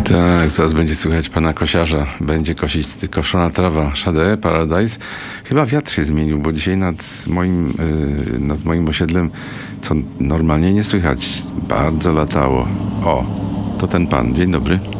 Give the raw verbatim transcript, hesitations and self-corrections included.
Tak, zaraz będzie słychać pana kosiarza. Będzie kosić koszona trawa. Sade, Paradise. Chyba wiatr się zmienił, bo dzisiaj nad moim, yy, nad moim osiedlem, co normalnie nie słychać, bardzo latało. O, to ten pan. Dzień dobry.